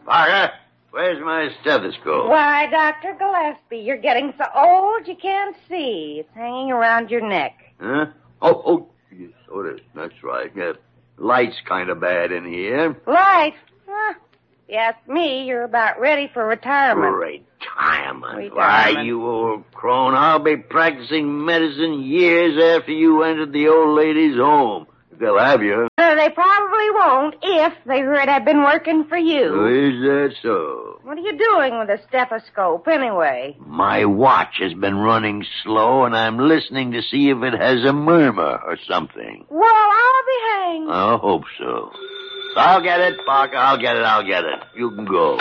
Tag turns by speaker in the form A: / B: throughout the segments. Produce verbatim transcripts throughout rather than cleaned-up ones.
A: Parker, where's my stethoscope?
B: Why, Doctor Gillespie, you're getting so old you can't see. It's hanging around your neck.
A: Huh? Oh, oh, yes, oh, it is. That's right. Yeah, light's kind of bad in here.
B: Light? Huh. If you ask me, you're about ready for retirement.
A: Retirement?
B: Retirement.
A: Why, you old crone, I'll be practicing medicine years after you entered the old lady's home. They'll have you.
B: Uh, they probably won't if they heard I've been working for you.
A: Oh, is that so?
B: What are you doing with a stethoscope, anyway?
A: My watch has been running slow, and I'm listening to see if it has a murmur or something.
B: Well, I'll be hanged.
A: I hope so. I'll get it, Parker. I'll get it. I'll get it. You can go.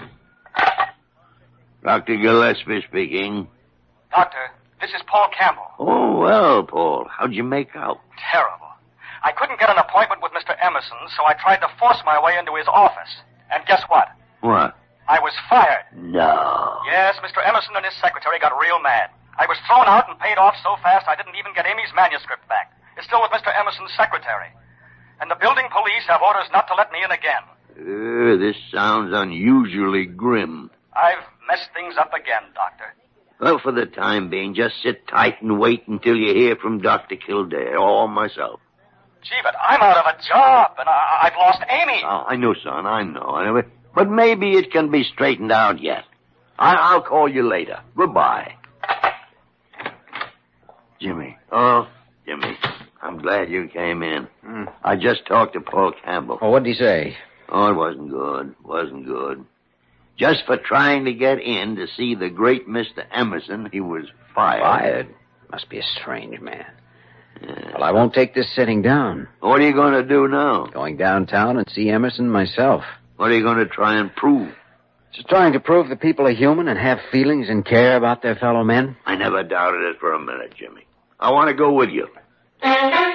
A: Doctor Gillespie speaking.
C: Doctor, this is Paul Campbell.
A: Oh, well, Paul. How'd you make out?
C: Terrible. I couldn't get an appointment with Mister Emerson, so I tried to force my way into his office. And guess what?
A: What?
C: I was fired.
A: No.
C: Yes, Mister Emerson and his secretary got real mad. I was thrown out and paid off so fast I didn't even get Amy's manuscript back. It's still with Mister Emerson's secretary. And the building police have orders not to let me in again.
A: Uh, this sounds unusually grim.
C: I've messed things up again, Doctor.
A: Well, for the time being, just sit tight and wait until you hear from Doctor Kildare or myself.
C: Gee, but I'm out of a job, and I- I've lost Amy.
A: Oh, I know, son, I know. Anyway, but maybe it can be straightened out yet. I- I'll call you later. Goodbye. Jimmy. Oh, Jimmy. I'm glad you came in.
D: Mm.
A: I just talked to Paul Campbell.
D: Oh, what'd he say?
A: Oh, it wasn't good. Wasn't good. Just for trying to get in to see the great Mister Emerson, he was fired.
D: Fired? Must be a strange man.
A: Yeah.
D: Well, I won't take this sitting down.
A: What are you going to do now?
D: Going downtown and see Emerson myself.
A: What are you going to try and prove?
D: Just trying to prove that people are human and have feelings and care about their fellow men.
A: I never doubted it for a minute, Jimmy. I want to go with you.